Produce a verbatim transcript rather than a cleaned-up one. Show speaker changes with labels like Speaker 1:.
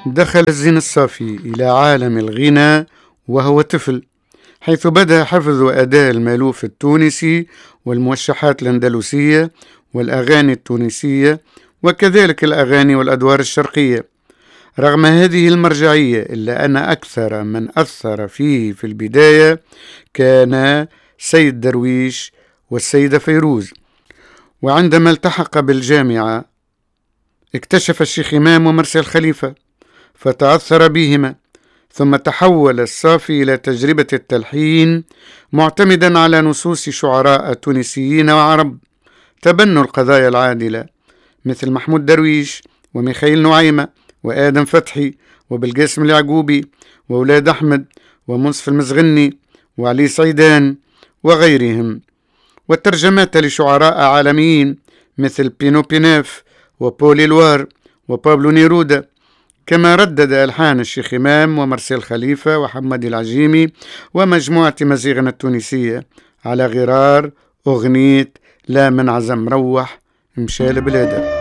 Speaker 1: دخل الزين الصافي إلى عالم الغنى وهو طفل، حيث بدأ حفظ وأداء المألوف التونسي والموشحات الأندلسية والأغاني التونسية وكذلك الأغاني والأدوار الشرقية. رغم هذه المرجعية إلا أن أكثر من أثر فيه في البداية كان سيد درويش والسيدة فيروز. وعندما التحق بالجامعة اكتشف الشيخ إمام ومرسي الخليفة فتأثر بهما، ثم تحول الصافي إلى تجربة التلحين معتمدا على نصوص شعراء تونسيين وعرب تبنوا القضايا العادلة مثل محمود درويش وميخائيل نعيمة وآدم فتحي وبالقاسم اليعقوبي وأولاد أحمد ومنصف المزغني وعلي سعيدان وغيرهم، والترجمات لشعراء عالميين مثل بينو بيناف وبولي لوار وبابلو نيرودا، كما ردد ألحان الشيخ إمام ومرسي الخليفة وحمد العجيمي ومجموعة مزيغنا التونسية على غرار أغنية لا من عزم روح مشال بلاده.